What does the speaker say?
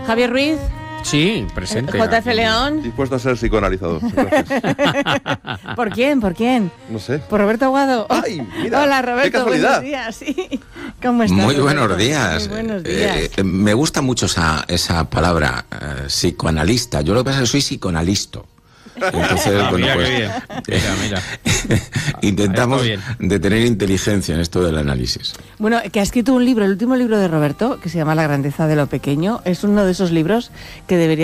Javier Ruiz. Sí, presente. JF León. Dispuesto a ser psicoanalizado. Gracias. ¿Por quién? ¿Por quién? No sé. ¿Por Roberto Aguado? ¡Ay, mira! Hola, Roberto. ¡Qué casualidad! Buenos días. Sí. ¿Cómo estás? Muy Roberto? buenos días. Muy buenos días. Me gusta mucho esa palabra, psicoanalista. Yo lo que pasa es que soy psicoanalisto. Entonces, bueno, mira pues qué bien. Mira. intentamos Está bien. de tener inteligencia en esto del análisis. Bueno, que ha escrito un libro, el último libro de Roberto, que se llama La grandeza de lo pequeño. Es uno de esos libros que debería